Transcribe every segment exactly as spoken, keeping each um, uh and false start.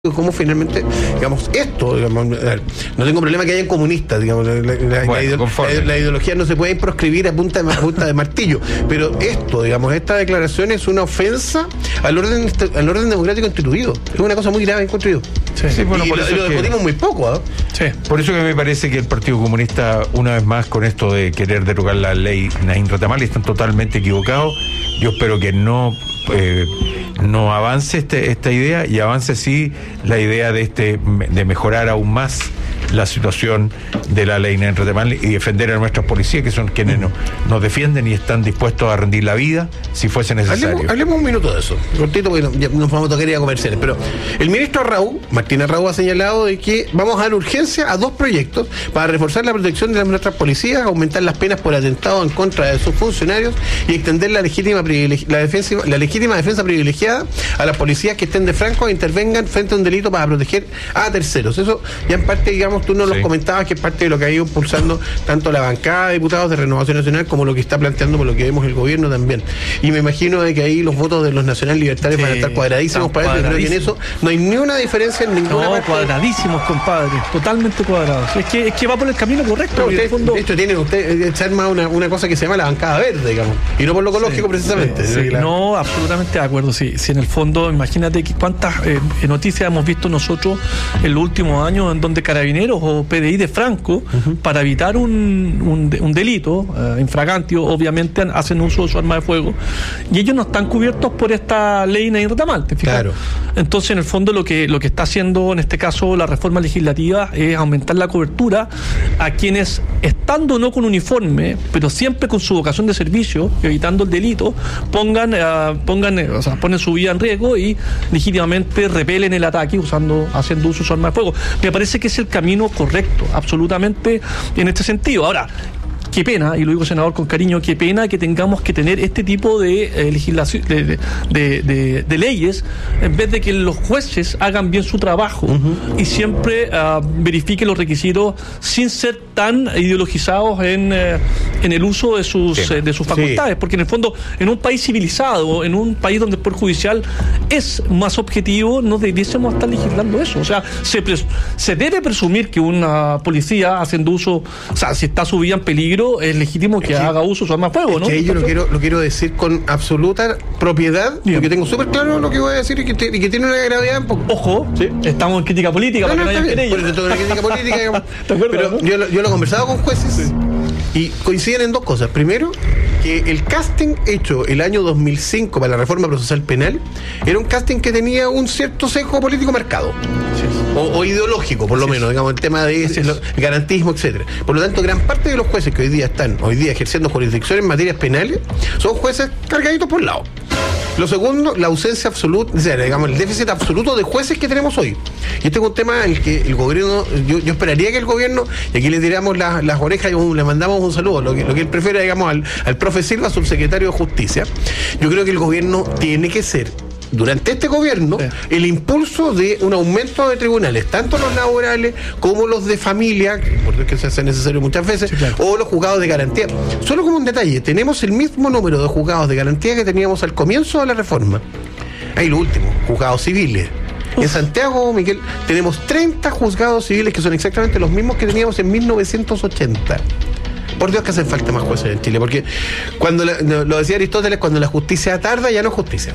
cómo finalmente, digamos, esto, digamos, no tengo problema que hayan comunistas, digamos, la, la, bueno, la, la, la ideología no se puede proscribir a punta de, a punta de martillo, pero esto, digamos, esta declaración es una ofensa al orden al orden democrático instituido, es una cosa muy grave, encuentro yo. Sí, sí, bueno, y por lo, eso lo discutimos que... muy poco, ¿eh? Sí. Por eso que me parece que el Partido Comunista, una vez más, con esto de querer derogar la ley Naín Retamal, están totalmente equivocados. Yo espero que no eh, no avance este, esta idea y avance sí la idea de este de mejorar aún más la situación de la ley Naín Retamal y defender a nuestras policías, que son quienes nos, nos defienden y están dispuestos a rendir la vida si fuese necesario. Hablemos, hablemos un minuto de eso, cortito, porque ya nos vamos a tocar ir a comerciales, pero el ministro Arrau, Martín Arrau, ha señalado de que vamos a dar urgencia a dos proyectos para reforzar la protección de nuestras policías, aumentar las penas por atentado en contra de sus funcionarios y extender la legítima privilegi- la, defensa, la legítima defensa privilegiada a las policías que estén de franco e intervengan frente a un delito para proteger a terceros. Eso ya en parte, digamos, tú nos sí. lo comentabas, que es parte de lo que ha ido impulsando tanto la bancada de diputados de Renovación Nacional como lo que está planteando por lo que vemos el gobierno también. Y me imagino de que ahí los votos de los nacional libertarios sí, van a estar cuadradísimos para eso. Creo que en eso no hay ni una diferencia en ninguna no, parte. Cuadradísimos, compadre, totalmente cuadrados. Es que, es que va por el camino correcto. No, usted, fondo... De hecho, tiene usted se arma una, una cosa que se llama la bancada verde, digamos, y no por lo ecológico sí, precisamente. Sí, sí, la... No, absolutamente de acuerdo. Sí, sí, en el fondo, imagínate que cuántas eh, noticias hemos visto nosotros en los últimos años en donde carabineros o P D I de Franco, uh-huh. para evitar un, un, un delito uh, infragantio, obviamente hacen uso de su arma de fuego y ellos no están cubiertos por esta ley Naín Retamal. Claro. Entonces, en el fondo, lo que, lo que está haciendo en este caso la reforma legislativa es aumentar la cobertura a quienes, estando no con uniforme, pero siempre con su vocación de servicio, evitando el delito, pongan, uh, pongan, o sea, ponen su vida en riesgo y legítimamente repelen el ataque usando, haciendo uso de su arma de fuego. Me parece que es el camino correcto, absolutamente, en este sentido. Ahora, qué pena, y lo digo, senador, con cariño, qué pena que tengamos que tener este tipo de eh, legislación, de, de, de, de, de leyes, en vez de que los jueces hagan bien su trabajo uh-huh. y siempre uh, verifiquen los requisitos sin ser tan ideologizados en, eh, en el uso de sus, sí. eh, de sus facultades, sí. porque en el fondo, en un país civilizado, en un país donde el Poder Judicial es más objetivo, no debiésemos estar legislando eso. O sea, se, pres- se debe presumir que una policía haciendo uso, o sea, si está su vida en peligro, es legítimo que, es que haga uso de su arma de fuego, ¿no? Que yo lo quiero, lo quiero decir con absoluta propiedad, bien. Porque tengo súper claro lo que voy a decir y que, te, y que tiene una gravedad un poco. Ojo, ¿sí? Estamos en crítica política, no, para no, que no haya por eso tengo una crítica política, digamos. ¿Te acuerdas, pero no? yo, yo lo he conversado con jueces sí. y coinciden en dos cosas. Primero, que el casting hecho el año dos mil cinco para la reforma procesal penal era un casting que tenía un cierto sesgo político marcado. Sí. O, o ideológico, por lo sí. menos, digamos, el tema de el, el garantismo, etcétera. Por lo tanto, gran parte de los jueces que hoy día están, hoy día ejerciendo jurisdicción en materias penales, son jueces cargaditos por lado. Lo segundo, la ausencia absoluta, o sea, digamos, el déficit absoluto de jueces que tenemos hoy. Y este es un tema en el que el gobierno, yo, yo esperaría que el gobierno, y aquí le tiramos las, las orejas y un, le mandamos un saludo, lo que, lo que él prefiere, digamos, al, al profe Silva, subsecretario de Justicia. Yo creo que el gobierno tiene que ser, durante este gobierno, sí. el impulso de un aumento de tribunales, tanto los laborales como los de familia, porque es que se hace necesario muchas veces, sí, claro. o los juzgados de garantía. Solo como un detalle, tenemos el mismo número de juzgados de garantía que teníamos al comienzo de la reforma. Ahí lo último, juzgados civiles. Uf. En Santiago, Miguel, tenemos treinta juzgados civiles que son exactamente los mismos que teníamos en mil novecientos ochenta. Por Dios que hacen falta más jueces en Chile, porque cuando la, lo decía Aristóteles, cuando la justicia tarda, ya no es justicia.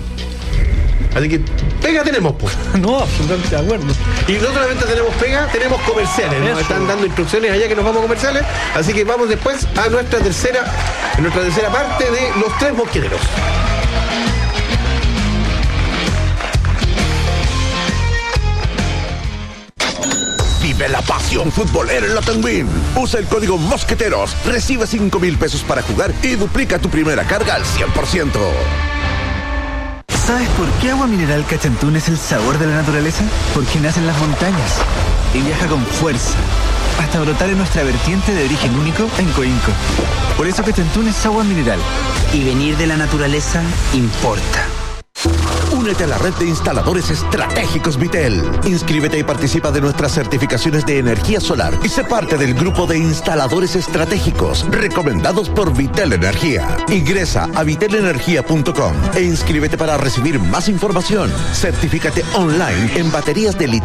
Así que pega tenemos, pues. No, absolutamente de acuerdo. Y no solamente tenemos pega, tenemos comerciales. Nos están dando instrucciones allá que nos vamos a comerciales. Así que vamos después a nuestra tercera, nuestra tercera parte de Los Tres Mosqueteros. Vive la pasión futbolera en la Tenguín. Usa el código Mosqueteros, recibe cinco mil pesos para jugar y duplica tu primera carga al cien por ciento. ¿Sabes por qué Agua Mineral Cachantún es el sabor de la naturaleza? Porque nace en las montañas y viaja con fuerza hasta brotar en nuestra vertiente de origen único en Coinco. Por eso Cachantún es agua mineral. Y venir de la naturaleza importa. Un Únete a la red de instaladores estratégicos Vitel. Inscríbete y participa de nuestras certificaciones de energía solar y sé parte del grupo de instaladores estratégicos recomendados por Vitel Energía. Ingresa a vitel energía punto com e inscríbete para recibir más información. Certifícate online en baterías de litio